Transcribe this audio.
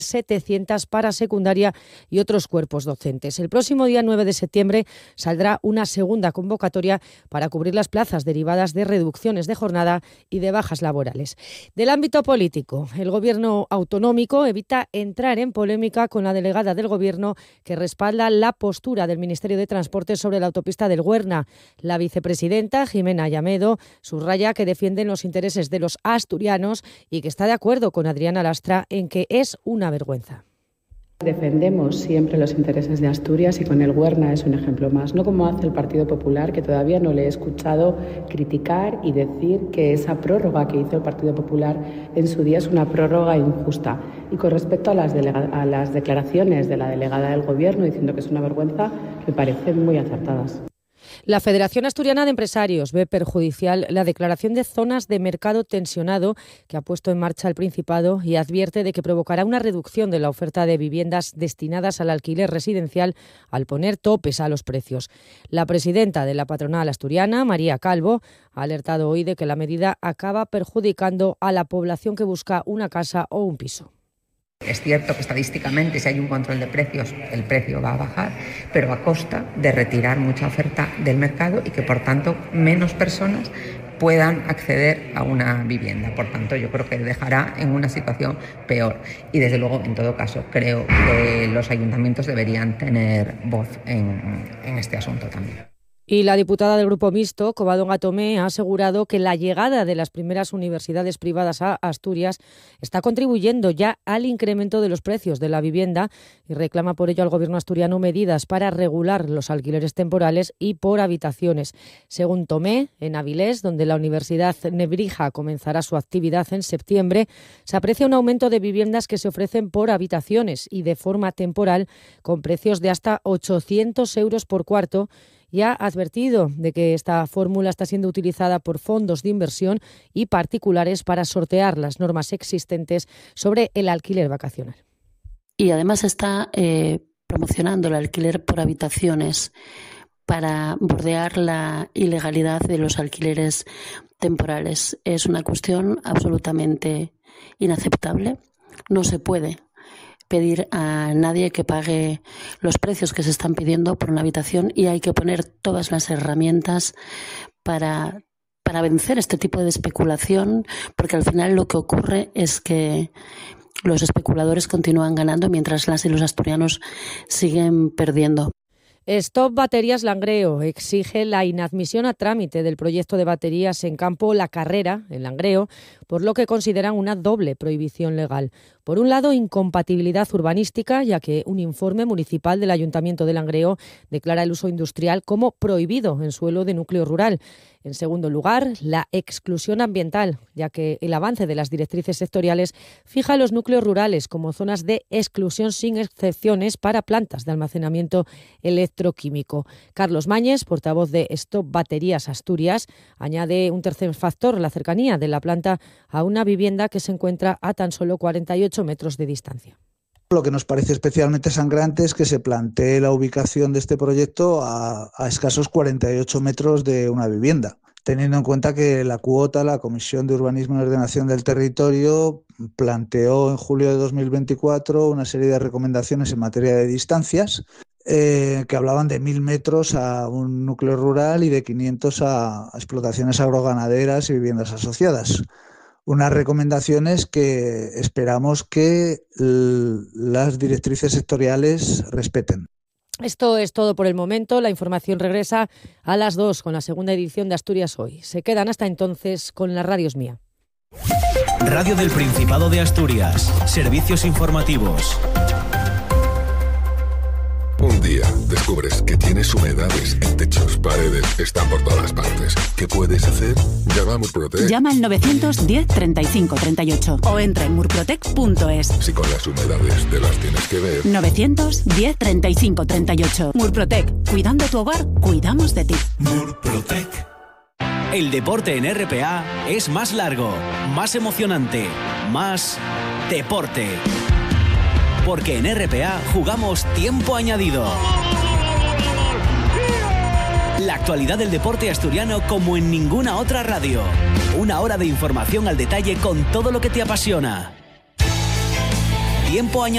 700 para secundaria y otros cuerpos docentes. El próximo día 9 de septiembre saldrá una segunda convocatoria para cubrir las plazas derivadas de reducciones de jornada y de bajas laborales. Del ámbito político, el Gobierno autonómico evita entrar en polémica con la delegada del Gobierno que respalda la postura del Ministerio de Transportes sobre la autopista del Huerna. La vicepresidenta, Jimena Llamedo, subraya que defienden los intereses de los asturianos y que está de acuerdo con Adriana Lastra en que es una vergüenza. Defendemos siempre los intereses de Asturias y con el Huerna es un ejemplo más, no como hace el Partido Popular, que todavía no le he escuchado criticar y decir que esa prórroga que hizo el Partido Popular en su día es una prórroga injusta. Y con respecto a las declaraciones de la delegada del Gobierno diciendo que es una vergüenza, me parecen muy acertadas. La Federación Asturiana de Empresarios ve perjudicial la declaración de zonas de mercado tensionado que ha puesto en marcha el Principado y advierte de que provocará una reducción de la oferta de viviendas destinadas al alquiler residencial al poner topes a los precios. La presidenta de la patronal asturiana, María Calvo, ha alertado hoy de que la medida acaba perjudicando a la población que busca una casa o un piso. Es cierto que estadísticamente si hay un control de precios el precio va a bajar, pero a costa de retirar mucha oferta del mercado y que por tanto menos personas puedan acceder a una vivienda. Por tanto, yo creo que dejará en una situación peor. Y desde luego, en todo caso, creo que los ayuntamientos deberían tener voz en este asunto también. Y la diputada del Grupo Mixto, Covadonga Tomé, ha asegurado que la llegada de las primeras universidades privadas a Asturias está contribuyendo ya al incremento de los precios de la vivienda y reclama por ello al Gobierno asturiano medidas para regular los alquileres temporales y por habitaciones. Según Tomé, en Avilés, donde la Universidad Nebrija comenzará su actividad en septiembre, se aprecia un aumento de viviendas que se ofrecen por habitaciones y de forma temporal con precios de hasta 800 euros por cuarto, y ha advertido de que esta fórmula está siendo utilizada por fondos de inversión y particulares para sortear las normas existentes sobre el alquiler vacacional. Y además está promocionando el alquiler por habitaciones para bordear la ilegalidad de los alquileres temporales. Es una cuestión absolutamente inaceptable. No se puede pedir a nadie que pague los precios que se están pidiendo por una habitación y hay que poner todas las herramientas para vencer este tipo de especulación, porque al final lo que ocurre es que los especuladores continúan ganando mientras las y los asturianos siguen perdiendo. Stop Baterías Langreo exige la inadmisión a trámite del proyecto de baterías en campo La Carrera, en Langreo, por lo que consideran una doble prohibición legal. Por un lado, incompatibilidad urbanística, ya que un informe municipal del Ayuntamiento de Langreo declara el uso industrial como prohibido en suelo de núcleo rural. En segundo lugar, la exclusión ambiental, ya que el avance de las directrices sectoriales fija los núcleos rurales como zonas de exclusión sin excepciones para plantas de almacenamiento electroquímico. Carlos Mañes, portavoz de Stop Baterías Asturias, añade un tercer factor, la cercanía de la planta a una vivienda que se encuentra a tan solo 48 metros de distancia. Lo que nos parece especialmente sangrante es que se plantee la ubicación de este proyecto a escasos 48 metros de una vivienda, teniendo en cuenta que la Comisión de Urbanismo y Ordenación del Territorio, planteó en julio de 2024 una serie de recomendaciones en materia de distancias que hablaban de 1.000 metros a un núcleo rural y de 500 a explotaciones agroganaderas y viviendas asociadas. Unas recomendaciones que esperamos que las directrices sectoriales respeten. Esto es todo por el momento. La información regresa a las 2 con la segunda edición de Asturias Hoy. Se quedan hasta entonces con La Radio es Mía. Radio del Principado de Asturias. Servicios informativos. Un día descubres que tienes humedades en techos, paredes, están por todas partes. ¿Qué puedes hacer? Llama a Murprotec. Llama al 910 35 38 o entra en murprotec.es. Si con las humedades te las tienes que ver. 910 35 38. Murprotec. Cuidando tu hogar, cuidamos de ti. Murprotec. El deporte en RPA es más largo, más emocionante, más deporte. Porque en RPA jugamos tiempo añadido. La actualidad del deporte asturiano como en ninguna otra radio. Una hora de información al detalle con todo lo que te apasiona. Tiempo añadido.